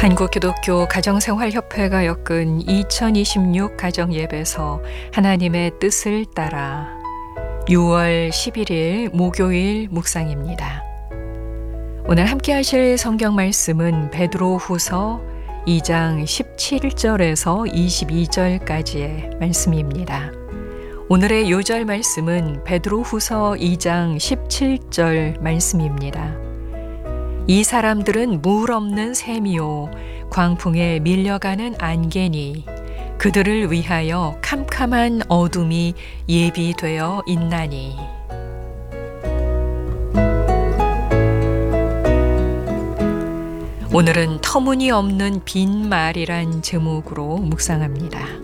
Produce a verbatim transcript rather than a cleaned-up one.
한국기독교 가정생활협회가 엮은 이천이십육 가정예배서 하나님의 뜻을 따라 유월 십일일 목요일 묵상입니다. 오늘 함께 하실 성경 말씀은 베드로후서 이장 십칠절에서 이십이절까지의 말씀입니다. 오늘의 요절 말씀은 베드로후서 이장 십칠절 말씀입니다. 이 사람들은 물 없는 샘이요 광풍에 밀려가는 안개니 그들을 위하여 캄캄한 어둠이 예비되어 있나니. 오늘은 터무니없는 빈말이란 제목으로 묵상합니다.